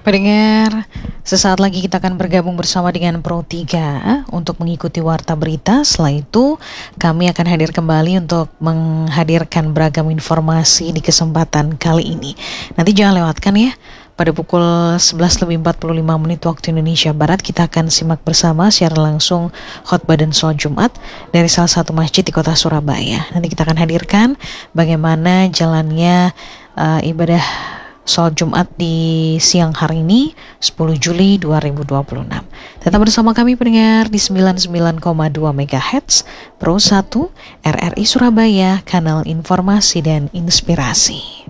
Pendengar, sesaat lagi kita akan bergabung bersama dengan Pro 3 untuk mengikuti warta berita. Setelah itu, kami akan hadir kembali untuk menghadirkan beragam informasi di kesempatan kali ini. Nanti jangan lewatkan ya. Pada pukul 11:45 waktu Indonesia Barat, kita akan simak bersama secara langsung khotbah dan sholat Jumat dari salah satu masjid di kota Surabaya. Nanti kita akan hadirkan bagaimana jalannya ibadah sholat Jumat di siang hari ini 10 Juli 2026. Tetap bersama kami pendengar di 99,2 MHz Pro 1 RRI Surabaya, kanal informasi dan inspirasi.